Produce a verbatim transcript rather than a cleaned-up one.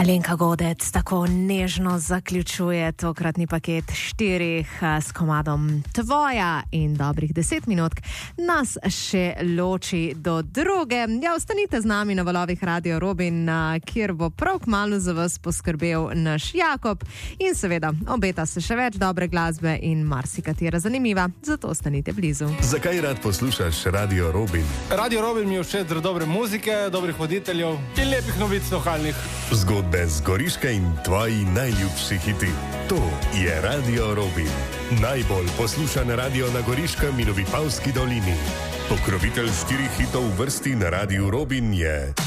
Alenka Godec tako nežno zaključuje tokratni paket štirih s komadom Tvoja in dobrih deset minut nas še loči do druge. Ja, ostanite z nami na valovih Radio Robin, kjer bo prav kmalu za vas poskrbel naš Jakob in seveda obeta se še več dobre glasbe in marsikatera zanimiva, zato ostanite blizu. Zakaj rad poslušaš Radio Robin? Radio Robin mi je všeč zaradi dobre muzike, dobrih voditeljev in lepih novic lokalnih. Zgodbe z Goriške in tvoji najljubši hiti. To je Radio Robin. Najbolj poslušan radio na Goriškem in v Vipavski dolini. Pokrovitelj štirih hitov v vrsti na Radiu Robin je...